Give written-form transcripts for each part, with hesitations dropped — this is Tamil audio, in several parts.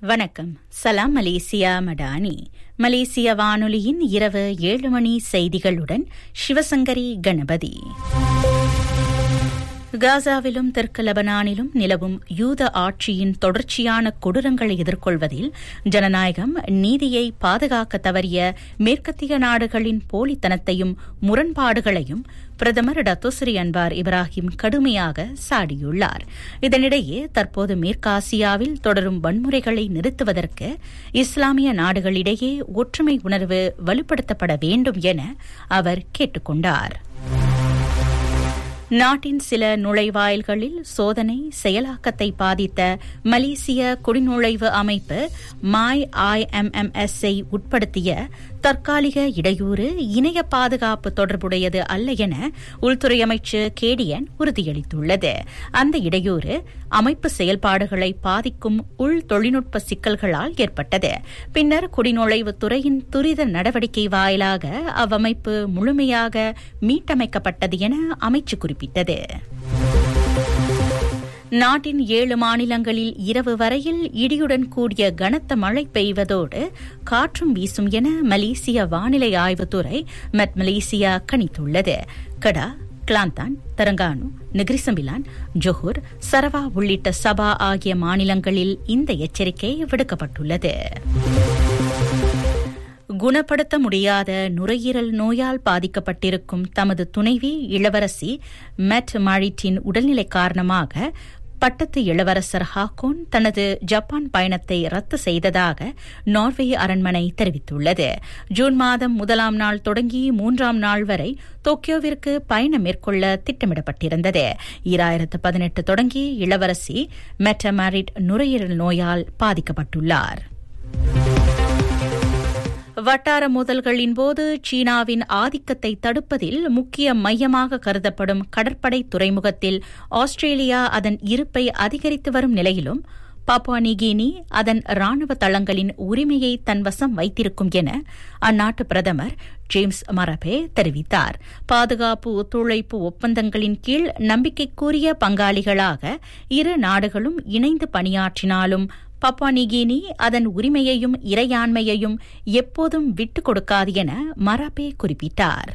வணக்கம். சலாம் மலேசியா மடானி. மலேசிய வானொலியின் இரவு 7 மணி செய்திகளுடன் சிவசங்கரி கணபதி. காசாவிலும் தெற்கு லெபனானிலும் நிலவும் யூத ஆட்சியின் தொடர்ச்சியான கொடூரங்களை எதிர்கொள்வதில் ஜனநாயகம், நீதியை பாதுகாக்க தவறிய மேற்கத்திய நாடுகளின் போலித்தனத்தையும் முரண்பாடுகளையும் பிரதமர் டத்தோஸ்ரீ அன்வார் இப்ராஹிம் கடுமையாக சாடியுள்ளார். இதனிடையே தற்போது மேற்காசியாவில் தொடரும் வன்முறைகளை நிறுத்துவதற்கு இஸ்லாமிய நாடுகளிடையே ஒற்றுமை உணர்வு வலுப்படுத்தப்பட வேண்டும் என அவர் கேட்டுக் கொண்டார். நாட்டின் சில நுழைவாயில்களில் சோதனை செயலாக்கத்தை பாதித்த மலேசிய குடிநுழைவு அமைப்பு MyIMMS-ஐ உட்படுத்திய தற்காலிக இடையூறு இணைய பாதுகாப்பு தொடர்புடையது அல்ல என உள்துறை அமைச்சர் கேடியன் உறுதியளித்துள்ளது. அந்த இடையூறு அமைப்பு செயல்பாடுகளை பாதிக்கும் உள் தொழில்நுட்ப சிக்கல்களால் ஏற்பட்டது. பின்னர் குடிநுழைவுத் துறையின் துரித நடவடிக்கை வாயிலாக அவ்வமைப்பு முழுமையாக மீட்டமைக்கப்பட்டது என அமைச்சு குறிப்பிட்டது. நாட்டின் 7 மாநிலங்களில் இரவு வரையில் இடியுடன் கூடிய கனத்த மழை பெய்வதோடு காற்றும் வீசும் என மலேசிய வானிலை ஆய்வுத்துறை மெட் மலேசியா கணித்துள்ளது. கடா, Kelantan, Terengganu, Negeri Sembilan, Johor, Sarawak உள்ளிட்ட சபா ஆகிய மாநிலங்களில் இந்த எச்சரிக்கை விடுக்கப்பட்டுள்ளது. குணப்படுத்த முடியாத நுரையீரல் நோயால் பாதிக்கப்பட்டிருக்கும் தமது துணைவி இளவரசி மெட் மாரிட்டின் உடல்நிலை காரணமாக பட்டத்து இளவரசர் ஹாக்கோன் தனது ஜப்பான் பயணத்தை ரத்து செய்ததாக நார்வே அரண்மனை தெரிவித்துள்ளது. ஜூன் மாதம் 1ஆம் நாள் தொடங்கி 3ஆம் நாள் வரை டோக்கியோவிற்கு பயணம் மேற்கொள்ள திட்டமிடப்பட்டிருந்தது. 2018 தொடங்கி இளவரசி மெட் மாரிட் நுரையீரல் நோயால் பாதிக்கப்பட்டுள்ளார். வட்டார மோதல்களின் போது சீனாவின் ஆதிக்கத்தை தடுப்பதில் முக்கிய மையமாக கருதப்படும் கடற்படை துறைமுகத்தில் ஆஸ்திரேலியா அதன் இருப்பை அதிகரித்து வரும் நிலையிலும் பாப்புவா நியூகினி அதன் ராணுவ தளங்களின் உரிமையை தன்வசம் வைத்திருக்கும் என அந்நாட்டு பிரதமர் ஜேம்ஸ் மரபே தெரிவித்தார். பாதுகாப்பு ஒத்துழைப்பு ஒப்பந்தங்களின் கீழ் நம்பிக்கைக்குரிய பங்காளிகளாக இரு நாடுகளும் இணைந்து பணியாற்றினாலும் பாப்புவா நியூகினி அதன் உரிமையையும் இறையாண்மையையும் எப்போதும் விட்டுக் கொடுக்காது என மரபே குறிப்பிட்டார்.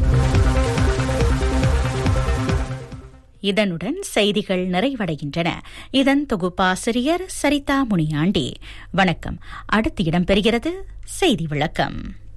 இதனுடன் செய்திகள் நிறைவடைகின்றன. இதன் தொகுப்பாசிரியர் சரிதா முனியாண்டி. வணக்கம். அடுத்து இடம்பெறுகிறது செய்தி விளக்கம்.